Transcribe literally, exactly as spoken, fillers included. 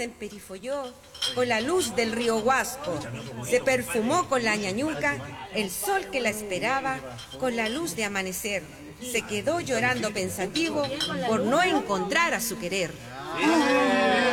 emperifolló con la luz del río Huasco, se perfumó con la ñañuca el sol que la esperaba con la luz de amanecer, se quedó llorando pensativo por no encontrar a su querer.